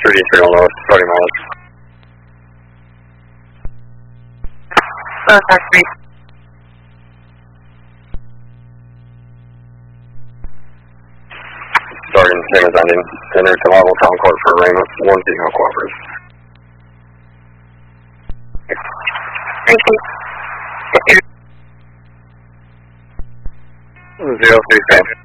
33 on north, 30 miles. That's 3. Starting same as ending. Enter to Marble Town Court for arraignment. 1 female cooperative. Thank you. 03 same.